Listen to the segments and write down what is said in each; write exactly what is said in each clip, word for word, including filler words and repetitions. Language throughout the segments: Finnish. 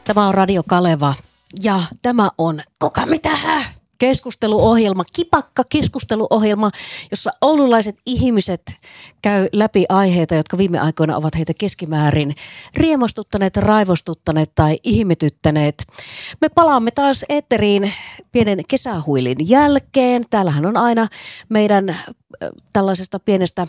Tämä on Radio Kaleva ja tämä on Kuka mitähä? Keskusteluohjelma, kipakka keskusteluohjelma, jossa oululaiset ihmiset käy läpi aiheita, jotka viime aikoina ovat heitä keskimäärin riemastuttaneet, raivostuttaneet tai ihmetyttäneet. Me palaamme taas eetteriin pienen kesähuilin jälkeen. Täällähän on aina meidän äh, tällaisesta pienestä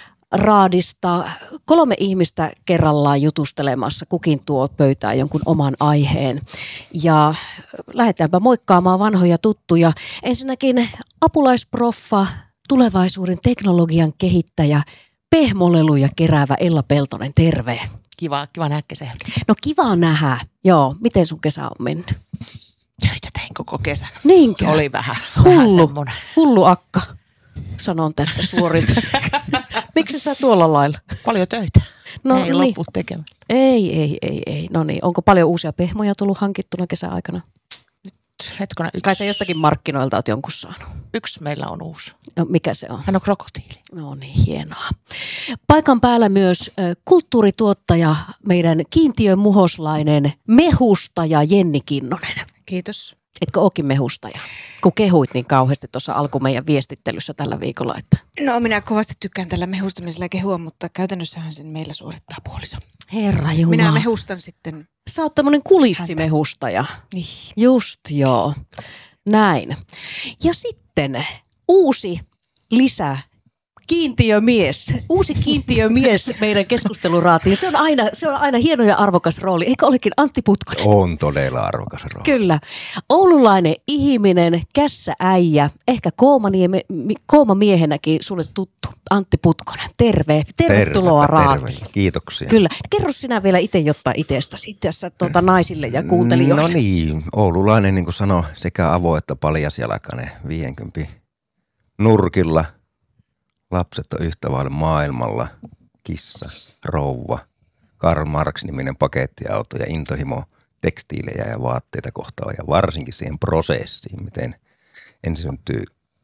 raadista kolme ihmistä kerrallaan jutustelemassa, kukin tuo pöytään jonkun oman aiheen. Ja lähdetäänpä moikkaamaan vanhoja tuttuja. Ensinnäkin apulaisproffa, tulevaisuuden teknologian kehittäjä, pehmoleluja keräävä Ella Peltonen, terve. Kiva, kiva nähdä kesä. No kiva nähdä. Joo, miten sun kesä on mennyt? Töitä tein koko kesän. Niinkö? Oli vähän, vähän Hullu, semmoinen. hullu akka, sanon tästä suorilta. Miksi sä tuolla lailla? Paljon töitä. No, ei niin. lopu tekemään. Ei, ei, ei, ei. No niin, onko paljon uusia pehmoja tullut hankittuna kesäaikana? Hetkona, yksi, Kai sä jostakin markkinoilta oot jonkun saanut. yksi meillä on uusi. No, mikä se on? Hän on krokotiili. No niin, hienoa. Paikan päällä myös äh, kulttuurituottaja, meidän kiintiömuhoslainen mehustaja Jenni Kinnunen. Kiitos. Etkö ookin mehustaja? Kun kehuit niin kauheasti tuossa alku meidän viestittelyssä tällä viikolla, että... No minä kovasti tykkään tällä mehustamisella kehua, mutta käytännössähän sen meillä suorittaa puoliso. Herra Jumala. Minä mehustan sitten. Sä oot tämmönen kulissimehustaja. Niin. Just joo. Näin. Ja sitten uusi lisä. Kiintiömies, uusi kiintiömies meidän keskusteluraatiin. Se on aina, se on aina hieno ja arvokas rooli. Eikö olekin Antti Putkonen? On todella arvokas rooli. Kyllä. Oululainen ihminen, kässääijä, ehkä koomamiehenäkin sulle tuttu. Antti Putkonen, terve. Tervetuloa Tervepä, raatiin. terve. Kiitoksia. Kyllä. Kerro sinä vielä itse jotain itsestäsi tässä tuota, naisille ja kuuntelijoille. No niin, oululainen, niin kuin sanoi, sekä avo- että paljasjalkainen viidenkympin nurkilla. Lapset on yhtä vaille maailmalla, kissa, rouva, Karl Marx-niminen pakettiauto ja intohimo tekstiilejä ja vaatteita kohtaan ja varsinkin siihen prosessiin, miten ensin syntyy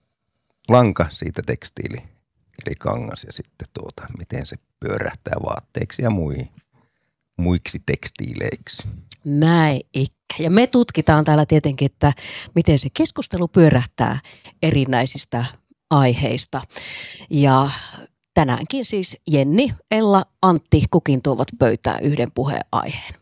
lanka siitä tekstiili, eli kangas ja sitten tuota, miten se pyörähtää vaatteiksi ja muihin, muiksi tekstiileiksi. Näin ikkä. Ja me tutkitaan täällä tietenkin, että miten se keskustelu pyörähtää erinäisistä aiheista. Ja tänäänkin siis Jenni, Ella, Antti kukin tuovat pöytään yhden puheenaiheen.